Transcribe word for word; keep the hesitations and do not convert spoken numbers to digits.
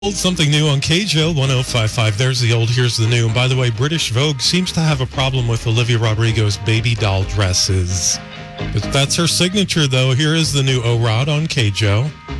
Old something new on K J O one oh five point five. There's the old, here's the new. And by the way, British Vogue seems to have a problem with Olivia Rodrigo's baby doll dresses. But that's her signature, though. Here is the new O-Rod on K J O.